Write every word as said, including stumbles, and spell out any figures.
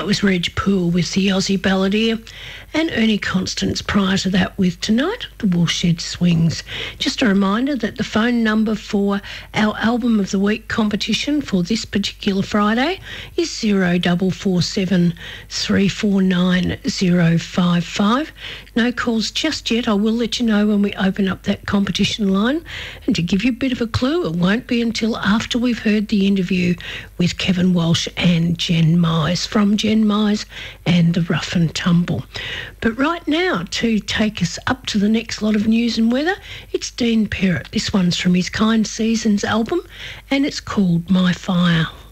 was Reg Poole with the Aussie Balladeer, and Ernie Constance prior to that with Tonight, the Woolshed Swings. Just a reminder that the phone number for our Album of the Week competition for this particular Friday is zero four four seven three four nine zero five five. No calls just yet. I will let you know when we open up that competition line. And to give you a bit of a clue, it won't be until after we've heard the interview with Kevin Walsh and Jen Mize from Jen Mize and the Rough and Tumble. But right now, to take us up to the next lot of news and weather, it's Dean Perrott. This one's from his Kind Seasons album, and it's called My Fire.